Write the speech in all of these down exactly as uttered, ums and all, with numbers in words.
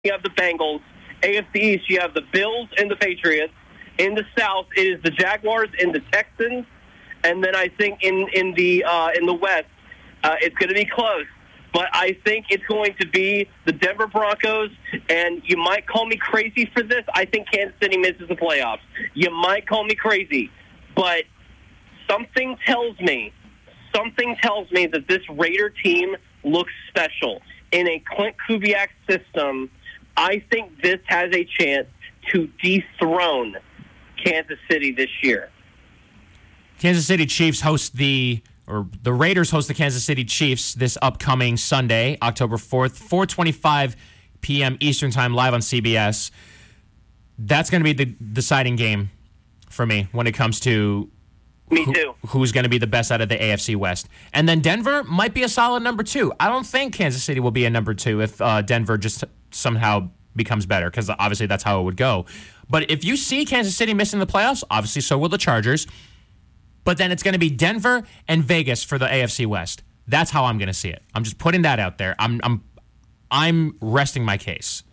you have the Bengals. A F C East, you have the Bills and the Patriots. In the South, it is the Jaguars and the Texans. And then I think in, in the uh, in the West, uh, it's going to be close. But I think it's going to be the Denver Broncos, and you might call me crazy for this. I think Kansas City misses the playoffs. You might call me crazy, but something tells me, something tells me that this Raider team looks special. In a Clint Kubiak system, I think this has a chance to dethrone Kansas City this year. Kansas City Chiefs host the, or the Raiders host the Kansas City Chiefs this upcoming Sunday, October fourth, four twenty-five p.m. Eastern Time, live on C B S. That's going to be the deciding game for me when it comes to Me too. Who, who's going to be the best out of the A F C West. And then Denver might be a solid number two. I don't think Kansas City will be a number two if uh, Denver just somehow becomes better, because obviously that's how it would go. But if you see Kansas City missing the playoffs, obviously so will the Chargers. But then it's going to be Denver and Vegas for the A F C West. That's how I'm going to see it. I'm just putting that out there. I'm I'm I'm resting my case.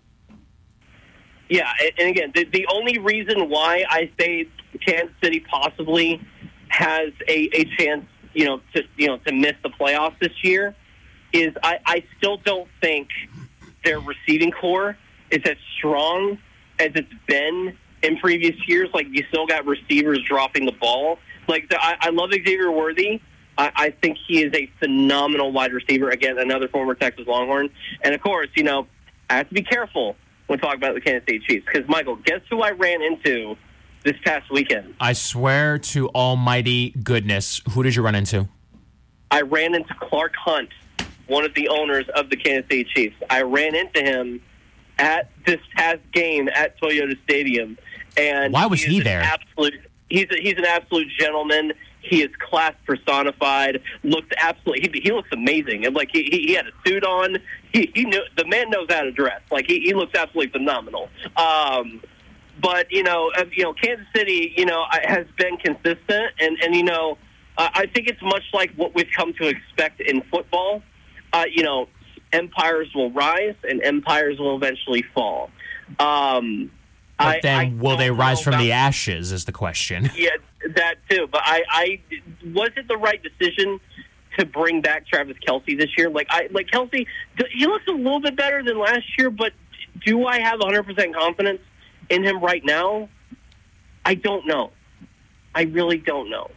Yeah, and again, the, the only reason why I say Kansas City possibly has a, a chance, you know, to you know to miss the playoffs this year is I, I still don't think their receiving core is as strong as it's been in previous years. Like, you still got receivers dropping the ball. Like, the, I, I love Xavier Worthy. I, I think he is a phenomenal wide receiver. Again, another former Texas Longhorn. And, of course, you know, I have to be careful when talking about the Kansas City Chiefs. Because, Michael, guess who I ran into this past weekend? I swear to almighty goodness, who did you run into? I ran into Clark Hunt, one of the owners of the Kansas City Chiefs. I ran into him at this past game at Toyota Stadium. And why was he, he there? Absolute, he's, a, he's an absolute gentleman. He is class personified. Looks absolutely. He, he looks amazing. And like he, he had a suit on. He, he knew the man knows how to dress. Like he, he looks absolutely phenomenal. Um, but you know, uh, you know, Kansas City, you know, has been consistent, and and you know, uh, I think it's much like what we've come to expect in football. Uh, you know, empires will rise and empires will eventually fall. Um, but I, then, I will they rise from about, the ashes? Is the question. Yeah, that too. But I, I was it the right decision to bring back Travis Kelce this year? Like, I like Kelce. He looks a little bit better than last year, but do I have one hundred percent confidence in him right now? I don't know. I really don't know.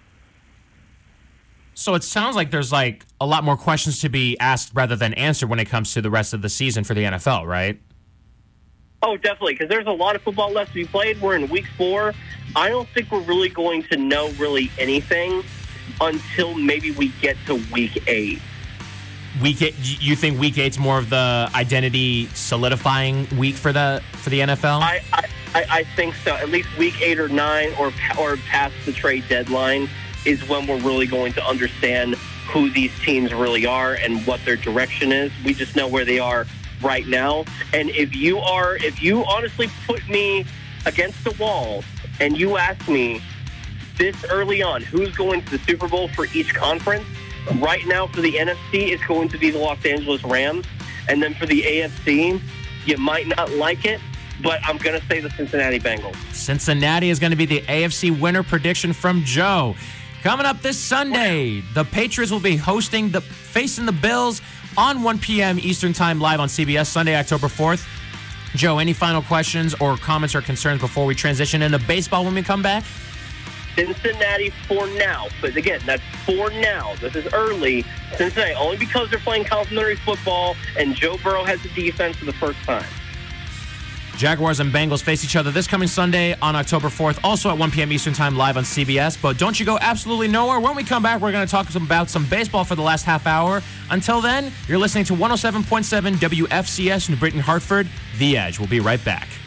So it sounds like there's like a lot more questions to be asked rather than answered when it comes to the rest of the season for the N F L, right? Oh, definitely, because there's a lot of football left to be played. We're in week four. I don't think we're really going to know really anything until maybe we get to week eight. Week eight, you think week eight's more of the identity solidifying week for the for the N F L? I, I, I think so. At least week eight or nine, or or past the trade deadline, is when we're really going to understand who these teams really are and what their direction is. We just know where they are right now. And if you are, if you honestly put me against the wall and you ask me this early on, who's going to the Super Bowl for each conference, right now for the N F C, it's going to be the Los Angeles Rams. And then for the A F C, you might not like it, but I'm going to say the Cincinnati Bengals. Cincinnati is going to be the A F C winner prediction from Joe. Coming up this Sunday, the Patriots will be hosting the facing the Bills on one p.m. Eastern Time, live on C B S, Sunday, October fourth. Joe, any final questions or comments or concerns before we transition into baseball when we come back? Cincinnati for now. But again, that's for now. This is early. Cincinnati, only because they're playing complimentary football and Joe Burrow has the defense for the first time. Jaguars and Bengals face each other this coming Sunday on October fourth, also at one p.m. Eastern Time, live on C B S. But don't you go absolutely nowhere. When we come back, we're going to talk about some baseball for the last half hour. Until then, you're listening to one oh seven point seven W F C S New Britain, Hartford, The Edge. We'll be right back.